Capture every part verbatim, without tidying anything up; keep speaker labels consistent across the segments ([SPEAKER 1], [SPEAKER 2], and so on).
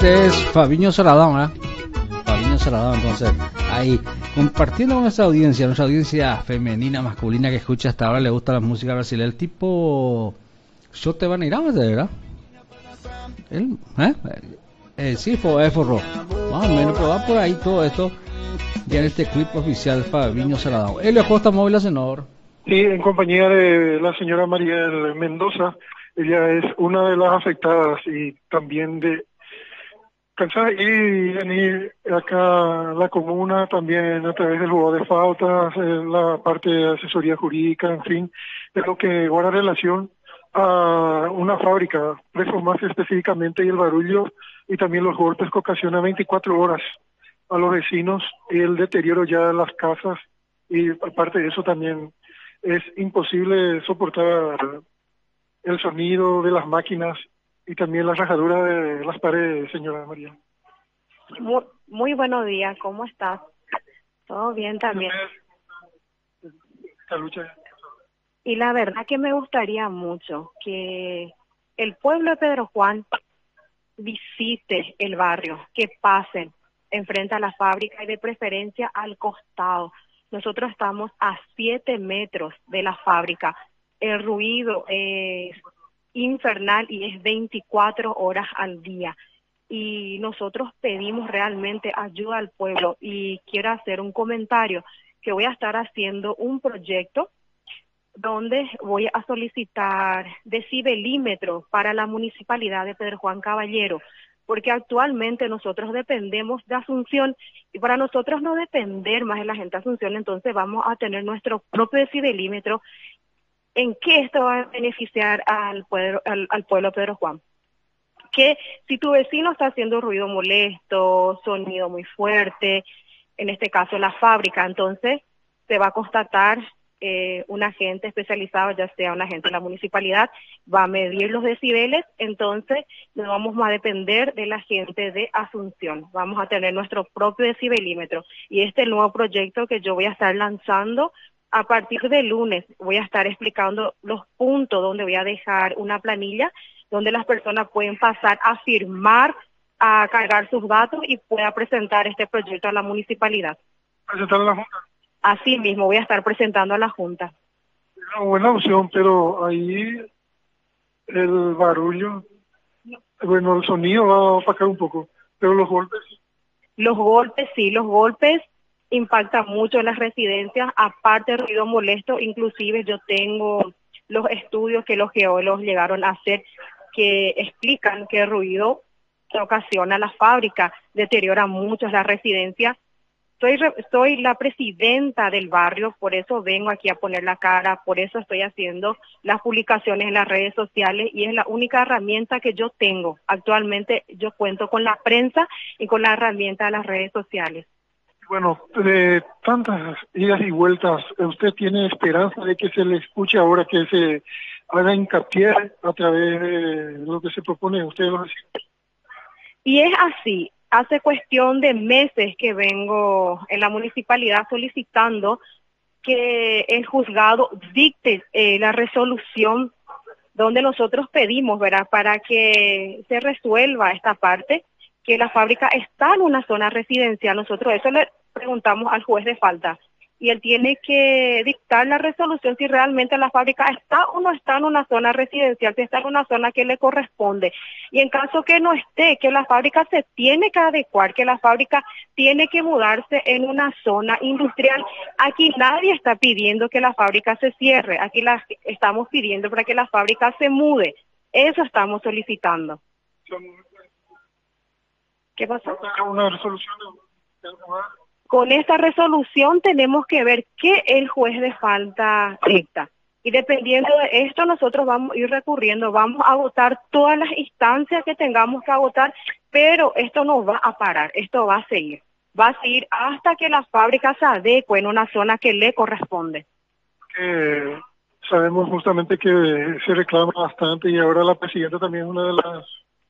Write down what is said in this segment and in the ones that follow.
[SPEAKER 1] Este es Fabiño Saladón, ¿verdad? Fabiño Saladón, entonces, ahí, compartiendo con nuestra audiencia, nuestra audiencia femenina, masculina que escucha hasta ahora, le gusta la música brasileña, el tipo Yo te van a ir a ¿verdad? ¿El? ¿Eh? Eh, sí, fue, forró. Más o menos, pero va por ahí todo esto, ya en este clip oficial Fabiño Saladón. Elio Acosta, móvil, senador.
[SPEAKER 2] Sí, en compañía de la señora María Mendoza. Ella es una de las afectadas y también de cansada y venir acá a la comuna también a través del juego de faltas, la parte de asesoría jurídica, en fin, es lo que guarda relación a una fábrica, reformarse específicamente y el barullo y también los golpes que ocasiona veinticuatro horas a los vecinos y el deterioro ya de las casas, y aparte de eso también es imposible soportar el sonido de las máquinas y también la rajadura de las paredes, señora María.
[SPEAKER 3] Muy, muy buenos días, ¿cómo estás? Todo bien también.
[SPEAKER 2] Esta lucha.
[SPEAKER 3] Y la verdad que me gustaría mucho que el pueblo de Pedro Juan visite el barrio, que pasen enfrente a la fábrica y de preferencia al costado. Nosotros estamos a siete metros de la fábrica. El ruido es infernal y es veinticuatro horas al día. Y nosotros pedimos realmente ayuda al pueblo. Y quiero hacer un comentario, que voy a estar haciendo un proyecto donde voy a solicitar decibelímetros para la municipalidad de Pedro Juan Caballero, porque actualmente nosotros dependemos de Asunción, y para nosotros no depender más de la gente de Asunción, entonces vamos a tener nuestro propio decibelímetro. ¿En qué esto va a beneficiar al pueblo, al, al pueblo de Pedro Juan? Que si tu vecino está haciendo ruido molesto, sonido muy fuerte, en este caso la fábrica, entonces se va a constatar eh, un agente especializado, ya sea un agente de la municipalidad, va a medir los decibeles, entonces no vamos a depender de la gente de Asunción, vamos a tener nuestro propio decibelímetro. Y este nuevo proyecto que yo voy a estar lanzando a partir de lunes, voy a estar explicando los puntos donde voy a dejar una planilla donde las personas pueden pasar a firmar, a cargar sus datos y pueda presentar este proyecto a la municipalidad.
[SPEAKER 2] ¿Presentar a la Junta?
[SPEAKER 3] Así mismo voy a estar presentando a la Junta.
[SPEAKER 2] Es una buena opción, pero ahí el barullo, bueno, el sonido va a opacar un poco, pero los golpes.
[SPEAKER 3] Los golpes, sí, los golpes impactan mucho en las residencias, aparte del ruido molesto, inclusive yo tengo los estudios que los geólogos llegaron a hacer que explican que el ruido que ocasiona la fábrica deteriora mucho las residencias. Soy, soy la presidenta del barrio, por eso vengo aquí a poner la cara, por eso estoy haciendo las publicaciones en las redes sociales y es la única herramienta que yo tengo. Actualmente yo cuento con la prensa y con la herramienta de las redes sociales.
[SPEAKER 2] Bueno, de tantas idas y vueltas, ¿usted tiene esperanza de que se le escuche ahora, que se haga hincapié a través de lo que se propone? ¿Usted lo dice?
[SPEAKER 3] Y es así. Hace cuestión de meses que vengo en la municipalidad solicitando que el juzgado dicte eh, la resolución donde nosotros pedimos, ¿verdad?, para que se resuelva esta parte, que la fábrica está en una zona residencial. Nosotros eso le preguntamos al juez de falta y él tiene que dictar la resolución si realmente la fábrica está o no está en una zona residencial, si está en una zona que le corresponde. Y en caso que no esté, que la fábrica se tiene que adecuar, que la fábrica tiene que mudarse en una zona industrial. Aquí nadie está pidiendo que la fábrica se cierre, aquí la estamos pidiendo para que la fábrica se mude. Eso estamos solicitando. ¿Qué pasó?
[SPEAKER 2] Una resolución de...
[SPEAKER 3] Con esta resolución tenemos que ver qué el juez de falta dicta. Y dependiendo de esto, nosotros vamos a ir recurriendo, vamos a agotar todas las instancias que tengamos que agotar, pero esto no va a parar, esto va a seguir. Va a seguir hasta que la fábrica se adecue en una zona que le corresponde.
[SPEAKER 2] Eh, sabemos justamente que se reclama bastante y ahora la presidenta también es una de las...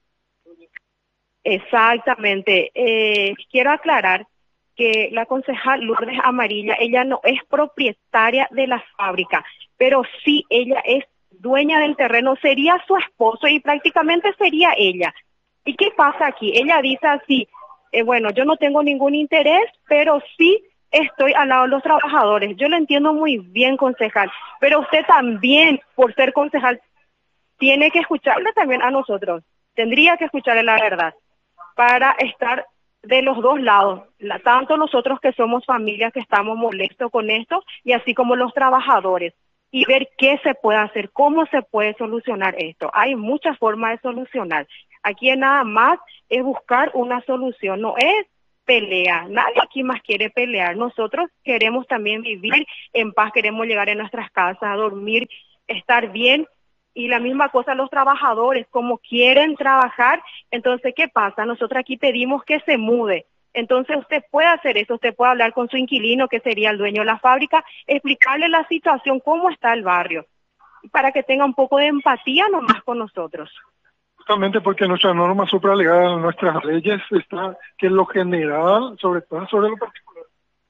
[SPEAKER 3] Exactamente. Eh, quiero aclarar que la concejal Lourdes Amarilla, ella no es propietaria de la fábrica, pero sí ella es dueña del terreno, sería su esposo y prácticamente sería ella. ¿Y qué pasa aquí? Ella dice así, eh, bueno, yo no tengo ningún interés, pero sí estoy al lado de los trabajadores. Yo lo entiendo muy bien, concejal, pero usted también, por ser concejal, tiene que escucharle también a nosotros. Tendría que escucharle la verdad para estar de los dos lados, la, tanto nosotros que somos familias que estamos molestos con esto y así como los trabajadores, y ver qué se puede hacer, cómo se puede solucionar esto. Hay muchas formas de solucionar. Aquí nada más es buscar una solución, no es pelea. Nadie aquí más quiere pelear. Nosotros queremos también vivir en paz, queremos llegar a nuestras casas, a dormir, estar bien. Y la misma cosa los trabajadores, como quieren trabajar, entonces, ¿qué pasa? Nosotros aquí pedimos que se mude. Entonces, usted puede hacer eso, usted puede hablar con su inquilino, que sería el dueño de la fábrica, explicarle la situación, cómo está el barrio, para que tenga un poco de empatía nomás con nosotros.
[SPEAKER 2] Justamente porque nuestra norma supralegal, nuestras leyes, está que es lo general, sobre todo sobre lo particular.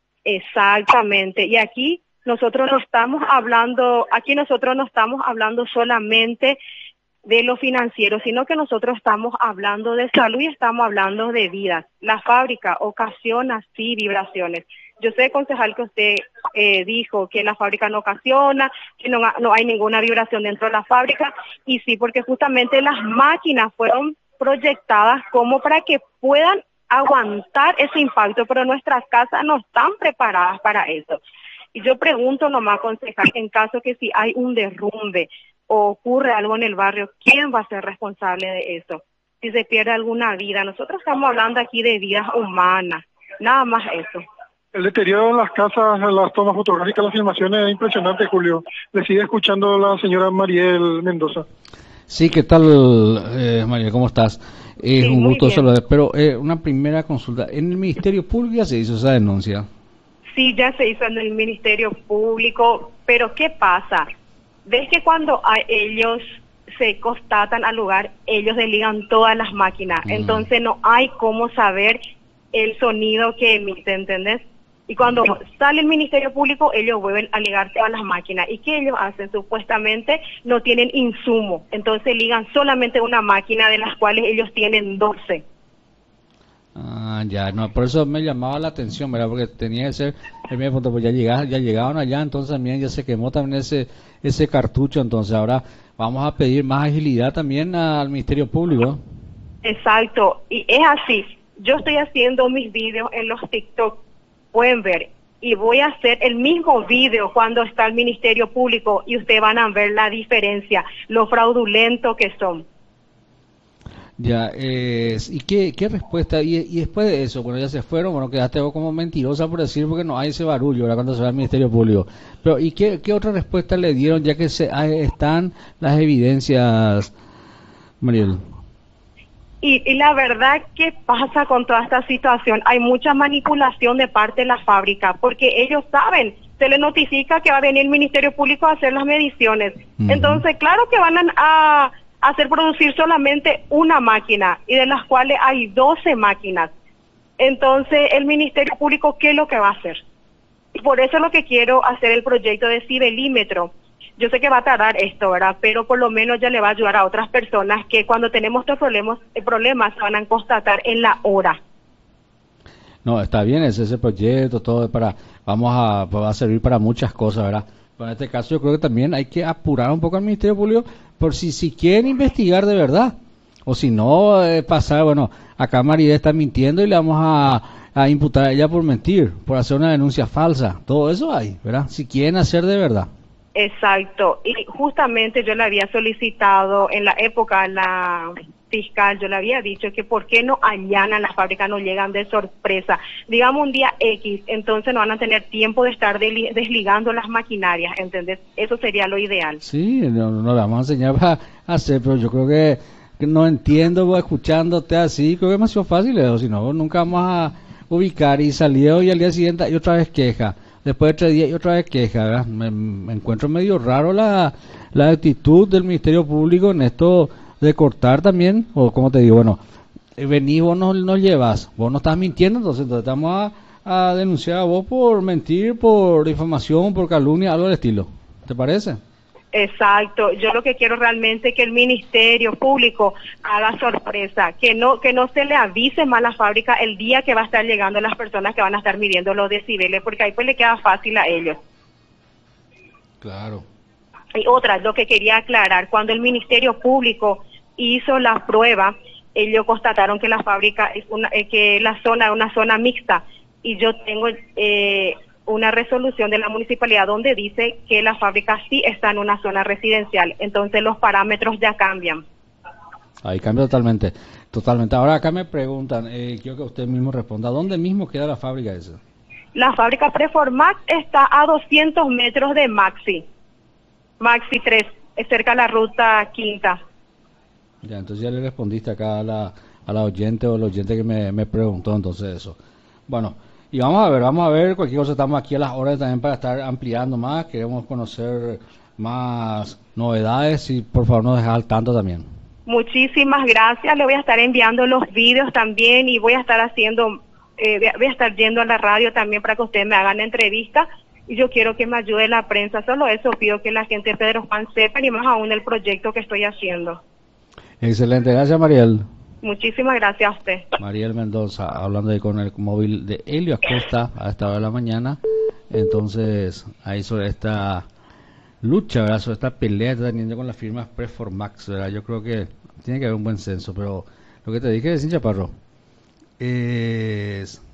[SPEAKER 3] Exactamente, y aquí nosotros no estamos hablando, aquí nosotros no estamos hablando solamente de lo financiero, sino que nosotros estamos hablando de salud y estamos hablando de vidas. La fábrica ocasiona, sí, vibraciones. Yo sé, concejal, que usted eh, dijo que la fábrica no ocasiona, que no, no hay ninguna vibración dentro de la fábrica, y sí, porque justamente las máquinas fueron proyectadas como para que puedan aguantar ese impacto, pero nuestras casas no están preparadas para eso. Y yo pregunto nomás, concejal, en caso que si hay un derrumbe o ocurre algo en el barrio, ¿quién va a ser responsable de eso? Si se pierde alguna vida, nosotros estamos hablando aquí de vidas humanas, nada más eso.
[SPEAKER 2] El deterioro en las casas, las tomas fotográficas, las filmaciones es impresionante, Julio. Le sigue escuchando la señora Mariel Mendoza.
[SPEAKER 1] Sí, ¿qué tal, eh, Mariel? ¿Cómo estás? Es
[SPEAKER 3] Sí,
[SPEAKER 1] un
[SPEAKER 3] muy
[SPEAKER 1] gusto
[SPEAKER 3] bien.
[SPEAKER 1] saludar. Pero eh, una primera consulta. ¿En el Ministerio Público ya se hizo esa denuncia?
[SPEAKER 3] Sí, ya se hizo en el Ministerio Público, pero ¿qué pasa? Ves que cuando a ellos se constatan al lugar, ellos desligan todas las máquinas,
[SPEAKER 1] Mm.
[SPEAKER 3] entonces no hay cómo saber el sonido que emite, ¿entendés? Y cuando sale el Ministerio Público, ellos vuelven a ligar todas las máquinas. ¿Y qué ellos hacen? Supuestamente no tienen insumo, entonces ligan solamente una máquina de las cuales ellos tienen doce.
[SPEAKER 1] Ah, ya, no, por eso me llamaba la atención, ¿verdad? Porque tenía que ser el primer punto, pues ya llegaron, ya llegaron allá, entonces también ya se quemó también ese ese cartucho, entonces ahora vamos a pedir más agilidad también al Ministerio Público.
[SPEAKER 3] Exacto, y es así. Yo estoy haciendo mis videos en los TikTok, pueden ver, y voy a hacer el mismo video cuando está el Ministerio Público y ustedes van a ver la diferencia, lo fraudulento que son.
[SPEAKER 1] Ya, eh, ¿y qué, qué respuesta? Y, y después de eso, bueno, ya se fueron, bueno, quedaste vos como mentirosa por decir, porque no hay ese barullo, ¿verdad? Cuando se va al Ministerio Público. Pero, ¿y qué, qué otra respuesta le dieron, ya que se, ahí están las evidencias, Mariel?
[SPEAKER 3] Y, y la verdad, ¿qué pasa con toda esta situación? Hay mucha manipulación de parte de la fábrica, porque ellos saben, se les notifica que va a venir el Ministerio Público a hacer las mediciones.
[SPEAKER 1] Uh-huh.
[SPEAKER 3] Entonces, claro que van a hacer producir solamente una máquina, y de las cuales hay doce máquinas. Entonces, el Ministerio Público, ¿qué es lo que va a hacer? Y por eso es lo que quiero hacer el proyecto de ciberlímetro. Yo sé que va a tardar esto, ¿verdad? Pero por lo menos ya le va a ayudar a otras personas que cuando tenemos estos problemas, eh, problemas se van a constatar en la hora.
[SPEAKER 1] No, está bien, ese ese proyecto, todo para, vamos a, va a servir para muchas cosas, ¿verdad? Pero en este caso yo creo que también hay que apurar un poco al Ministerio Público por si, si quieren investigar de verdad. O si no, eh, pasar, bueno, acá María está mintiendo y le vamos a, a imputar a ella por mentir, por hacer una denuncia falsa. Todo eso hay, ¿verdad? Si quieren hacer de verdad.
[SPEAKER 3] Exacto, y justamente yo le había solicitado en la época, la fiscal, yo le había dicho que por qué no allanan la fábrica, no llegan de sorpresa, digamos un día X, entonces no van a tener tiempo de estar deli- desligando las maquinarias, ¿entendés? Eso sería lo ideal.
[SPEAKER 1] Sí, no, no le vamos a enseñar a hacer, pero yo creo que, que no entiendo, vos escuchándote así, creo que es demasiado fácil, o si no, nunca vamos a ubicar y salió y al día siguiente y otra vez queja. Después de tres días y otra vez queja, ¿verdad? Me, me encuentro medio raro la, la actitud del Ministerio Público en esto de cortar también, o como te digo, bueno, eh, venís, vos nos, nos llevas, vos no estás mintiendo, entonces, entonces estamos a, a denunciar a vos por mentir, por difamación, por calumnia, algo del estilo. ¿Te parece?
[SPEAKER 3] Exacto, yo lo que quiero realmente es que el Ministerio Público haga sorpresa, que no que no se le avise más a la fábrica el día que va a estar llegando las personas que van a estar midiendo los decibeles, porque ahí pues le queda fácil a ellos.
[SPEAKER 1] Claro.
[SPEAKER 3] Y otra, lo que quería aclarar, cuando el Ministerio Público hizo la prueba, ellos constataron que la fábrica es una, eh, que la zona es una zona mixta, y yo tengo eh, una resolución de la municipalidad donde dice que la fábrica sí está en una zona residencial, entonces los parámetros ya cambian.
[SPEAKER 1] Ahí cambia totalmente, totalmente. Ahora acá me preguntan, eh, quiero que usted mismo responda, ¿dónde mismo queda la fábrica esa?
[SPEAKER 3] La fábrica Preformax está a doscientos metros de Maxi, Maxi tres, es cerca de la ruta quinta.
[SPEAKER 1] Ya, entonces ya le respondiste acá a la, a la oyente o el oyente que me, me preguntó entonces eso. Bueno, y vamos a ver, vamos a ver, cualquier cosa estamos aquí a las horas también para estar ampliando más, queremos conocer más novedades y por favor nos deja al tanto también.
[SPEAKER 3] Muchísimas gracias, le voy a estar enviando los vídeos también y voy a estar haciendo, eh, voy a estar yendo a la radio también para que ustedes me hagan entrevistas y yo quiero que me ayude la prensa, solo eso pido que la gente de Pedro Juan sepa y más aún el proyecto que estoy haciendo.
[SPEAKER 1] Excelente, gracias Mariel.
[SPEAKER 3] Muchísimas gracias a usted.
[SPEAKER 1] Mariel Mendoza, hablando ahí con el móvil de Helio Acosta a esta hora de la mañana. Entonces, ahí sobre esta lucha, ¿verdad? Sobre esta pelea que está teniendo con las firmas Preformax, ¿verdad? Yo creo que tiene que haber un buen censo, pero lo que te dije, Sin Chaparro, es...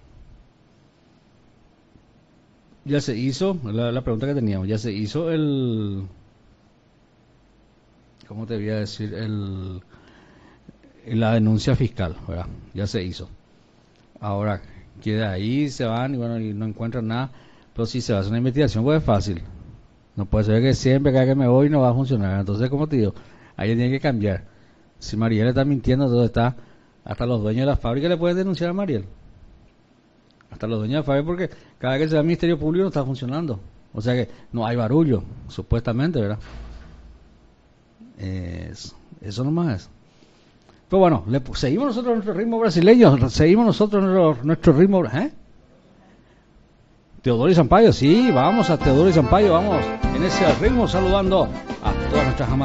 [SPEAKER 1] ya se hizo, la, la pregunta que teníamos, ya se hizo el... ¿cómo te voy a decir? El... la denuncia fiscal, ¿verdad? Ya se hizo. Ahora, queda ahí, se van y bueno, y no encuentran nada, pero si se va a hacer una investigación, pues es fácil. No puede ser que siempre cada que me voy no va a funcionar. Entonces, como te digo, ahí tiene que cambiar. Si Mariel está mintiendo, entonces está, hasta los dueños de la fábrica le pueden denunciar a Mariel. Hasta los dueños de la fábrica, porque cada vez que se va al Ministerio Público no está funcionando. O sea que no hay barullo, supuestamente, ¿verdad? Es, eso nomás es. Pero bueno, le, seguimos nosotros nuestro ritmo brasileño, seguimos nosotros nuestro, nuestro ritmo, ¿eh? Teodoro y Sampaio, sí, vamos a Teodoro y Sampaio, vamos en ese ritmo saludando a todas nuestras amadas.